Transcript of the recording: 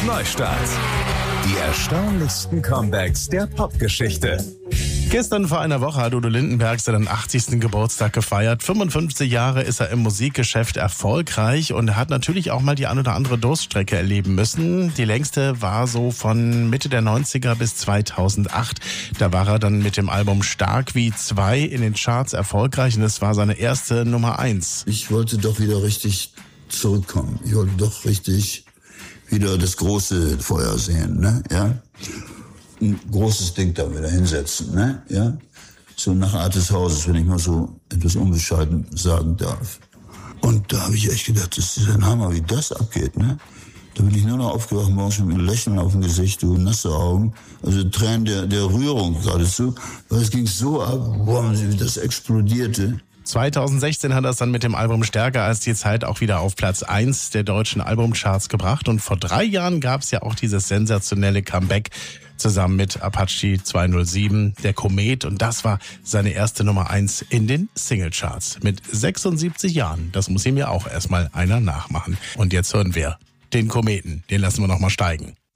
Neustart. Die erstaunlichsten Comebacks der Popgeschichte. Gestern vor einer Woche hat Udo Lindenberg seinen 80. Geburtstag gefeiert. 55 Jahre ist er im Musikgeschäft erfolgreich und hat natürlich auch mal die ein oder andere Durststrecke erleben müssen. Die längste war so von Mitte der 90er bis 2008. Da war er dann mit dem Album Stark wie 2 in den Charts erfolgreich und es war seine erste Nummer 1. Ich wollte doch wieder richtig zurückkommen. Ich wollte doch richtig wieder das große Feuer sehen, ne? Ja. Ein großes Ding da wieder hinsetzen, ne? Ja. So nach Art des Hauses, wenn ich mal so etwas unbescheiden sagen darf. Und da habe ich echt gedacht, das ist ein Hammer, wie das abgeht, ne? Da bin ich nur noch aufgewacht morgens mit einem Lächeln auf dem Gesicht, du nasse Augen, also Tränen der Rührung geradezu, weil es ging so ab, boah, wie das explodierte. 2016 hat er es dann mit dem Album Stärker als die Zeit auch wieder auf Platz 1 der deutschen Albumcharts gebracht. Und vor 3 Jahren gab es ja auch dieses sensationelle Comeback zusammen mit Apache 207, der Komet. Und das war seine erste Nummer 1 in den Singlecharts. Mit 76 Jahren. Das muss ihm ja auch erstmal einer nachmachen. Und jetzt hören wir den Kometen. Den lassen wir nochmal steigen.